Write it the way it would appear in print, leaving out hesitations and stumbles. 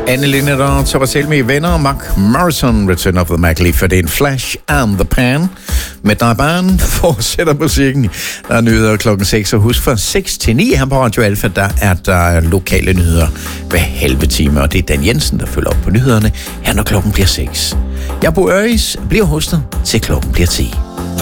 Anne Linnet og Thomas Helmi, venner, Mark Morrison, Return of the Mac, lige for det en Flash and the Pan. Med Darban fortsætter musikken. Der er nyheder klokken 6, og husk fra 6 til 9 her på Radio Alfa, der er der lokale nyheder hver halve time, og det er Dan Jensen, der følger op på nyhederne her, når klokken bliver 6. Jeg bor Øris, bliver hos dig til klokken bliver 10.